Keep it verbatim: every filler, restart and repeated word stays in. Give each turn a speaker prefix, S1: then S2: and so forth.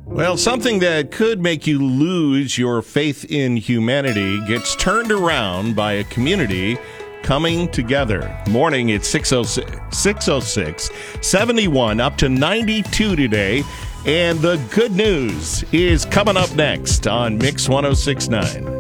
S1: Well, something that could make you lose your faith in humanity gets turned around by a community coming together. Morning at six oh six, seventy-one up to ninety-two today. And the good news is coming up next on Mix one oh six point nine.